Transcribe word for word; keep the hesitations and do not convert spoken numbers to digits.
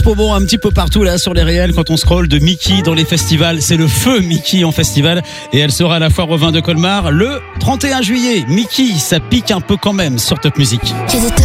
Bon un petit peu partout là sur les réels quand on scrolle de Mickey dans les festivals. C'est le feu Mickey en festival et elle sera à la foire au vin de Colmar le trente et un juillet. Mickey, ça pique un peu quand même sur Top Music.